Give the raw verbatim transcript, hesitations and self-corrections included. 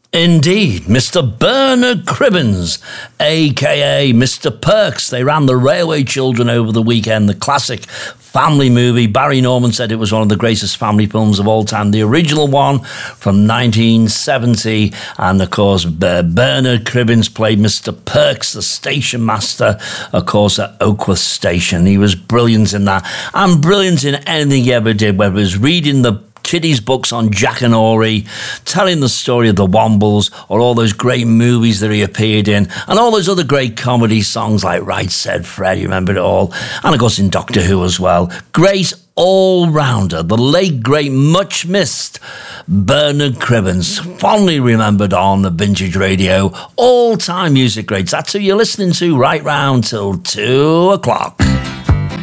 Indeed, Mister Bernard Cribbins, a k a. Mister Perks. They ran The Railway Children over the weekend, the classic family movie. Barry Norman said it was one of the greatest family films of all time. The original one from nineteen seventy. And, of course, Bernard Cribbins played Mister Perks, the station master, of course, at Oakworth Station. He was brilliant in that. And brilliant in anything he ever did, whether it was reading the kiddies' books on Jack and Ori, telling the story of the Wombles, or all those great movies that he appeared in, and all those other great comedy songs like Right Said Fred, you remember it all, and of course in Doctor Who as well. Great all-rounder, the late, great, much missed Bernard Cribbins, fondly remembered on the Vintage Radio, all-time music greats. That's who you're listening to right round till two o'clock.